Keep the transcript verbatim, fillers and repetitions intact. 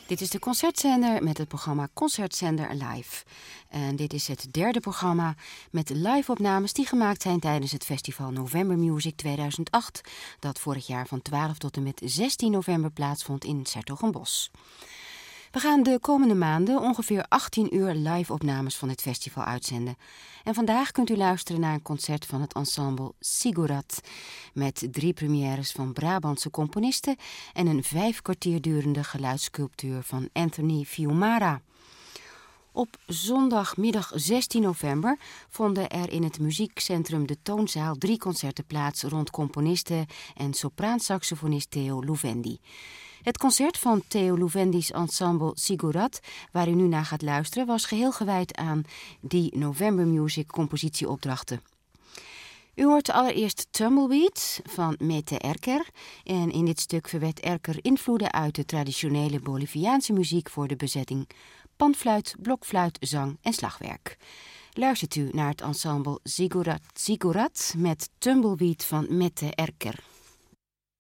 Dit is de Concertzender met het programma Concertzender Live. En dit is het derde programma met live-opnames die gemaakt zijn tijdens het festival November Music tweeduizend acht... dat vorig jaar van twaalf tot en met zestien november plaatsvond in 's-Hertogenbosch. We gaan de komende maanden ongeveer achttien uur live-opnames van het festival uitzenden. En vandaag kunt u luisteren naar een concert van het ensemble Ziggurat, met drie premières van Brabantse componisten en een vijf kwartier durende geluidssculptuur van Anthony Fiumara. Op zondagmiddag zestien november vonden er in het muziekcentrum De Toonzaal drie concerten plaats rond componisten en sopraansaxofonist Theo Louvendi. Het concert van Theo Louvendi's ensemble Ziggurat, waar u nu naar gaat luisteren, was geheel gewijd aan die November Music compositieopdrachten. U hoort allereerst Tumbleweed van Mete Erker. En in dit stuk verwet Erker invloeden uit de traditionele Boliviaanse muziek voor de bezetting: panfluit, blokfluit, zang en slagwerk. Luistert u naar het ensemble Ziggurat, Ziggurat met Tumbleweed van Mete Erker.